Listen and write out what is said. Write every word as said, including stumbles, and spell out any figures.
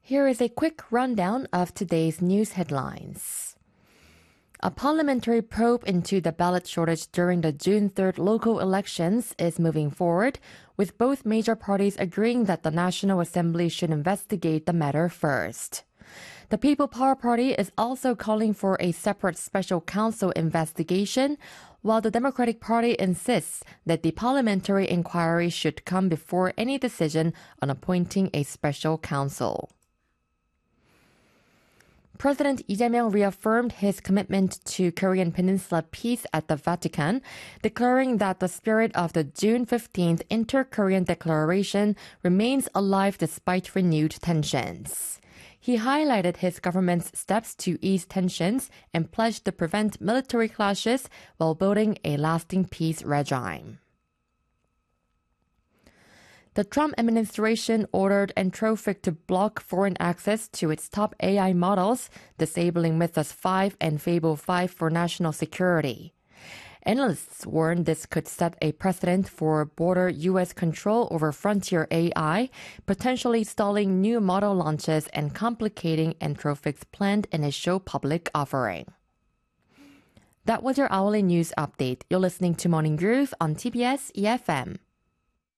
Here is a quick rundown of today's news headlines. A parliamentary probe into the ballot shortage during the June third local elections is moving forward, with both major parties agreeing that the National Assembly should investigate the matter first. The People Power Party is also calling for a separate special counsel investigation, while the Democratic Party insists that the parliamentary inquiry should come before any decision on appointing a special counsel. President Lee Jae-myung reaffirmed his commitment to Korean Peninsula peace at the Vatican, declaring that the spirit of the June fifteenth Inter-Korean Declaration remains alive despite renewed tensions. He highlighted his government's steps to ease tensions and pledged to prevent military clashes while building a lasting peace regime. The Trump administration ordered Anthropic to block foreign access to its top A I models, disabling Mythos five and Fable five for national security. Analysts warn this could set a precedent for broader U S control over frontier A I, potentially stalling new model launches and complicating Anthropic's planned initial public offering. That was your hourly news update. You're listening to Morning Groove on T B S E F M.